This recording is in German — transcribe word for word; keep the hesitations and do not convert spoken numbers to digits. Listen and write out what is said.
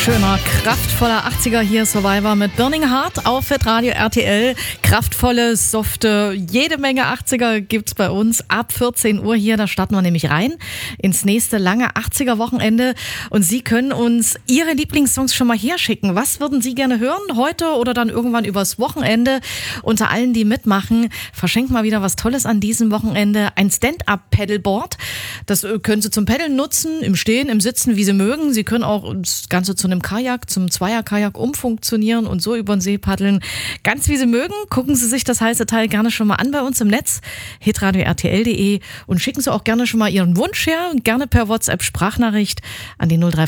Schöner, kraftvoller achtziger hier, Survivor mit Burning Heart auf Radio R T L. Kraftvolle, softe, jede Menge achtziger gibt's bei uns ab vierzehn Uhr hier. Da starten wir nämlich rein ins nächste lange achtziger-Wochenende. Und Sie können uns Ihre Lieblingssongs schon mal herschicken. Was würden Sie gerne hören? Heute oder dann irgendwann übers Wochenende? Unter allen, die mitmachen, verschenkt mal wieder was Tolles an diesem Wochenende. Ein Stand-Up-Paddleboard. Das können Sie zum Paddeln nutzen, im Stehen, im Sitzen, wie Sie mögen. Sie können auch das Ganze zu einem Kajak, zum Zweier-Kajak umfunktionieren und so über den See paddeln. Ganz wie Sie mögen. Gucken Sie sich das heiße Teil gerne schon mal an bei uns im Netz, hitradio r t l punkt d e, und schicken Sie auch gerne schon mal Ihren Wunsch her, gerne per WhatsApp-Sprachnachricht an die null drei